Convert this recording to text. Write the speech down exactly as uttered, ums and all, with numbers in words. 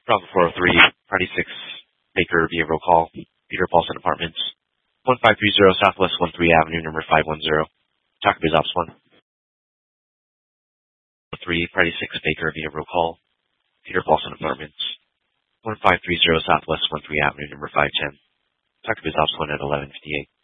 Bravo four oh three, Party six, Baker via roll call, Peter Paulson Apartments, one five three zero Southwest one three Avenue, number five one zero. Talk Biz Ops one. three, Party six, Baker via roll call, Peter Paulson Apartments, one five three zero Southwest one three Avenue, number five ten. Talk Biz Ops one at eleven fifty-eight.